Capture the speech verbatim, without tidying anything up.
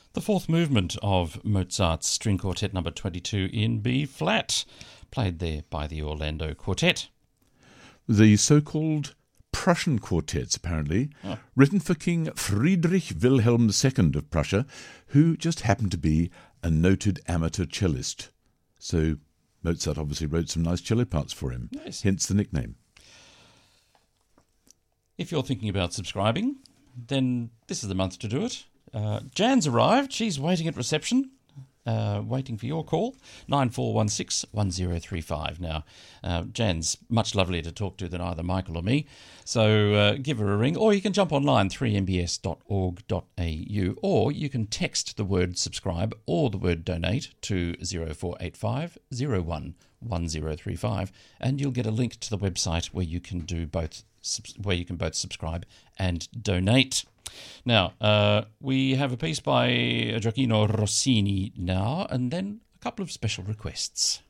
The fourth movement of Mozart's String Quartet number twenty-two in B flat, played there by the Orlando Quartet. The so-called Prussian quartets, apparently, Oh. written for King Friedrich Wilhelm the Second of Prussia, who just happened to be a noted amateur cellist. So Mozart obviously wrote some nice cello parts for him, Yes. hence the nickname. If you're thinking about subscribing, then this is the month to do it. Uh, Jan's arrived. She's waiting at reception, uh, waiting for your call. nine four one six one zero three five. Now, uh, Jan's much lovelier to talk to than either Michael or me, so uh, give her a ring, or you can jump online, three m b s dot org dot a u, or you can text the word subscribe or the word donate to zero four eight five zero one one zero three five, and you'll get a link to the website where you can do both, where you can both subscribe and donate. Now, uh, we have a piece by Gioacchino Rossini now, and then a couple of special requests.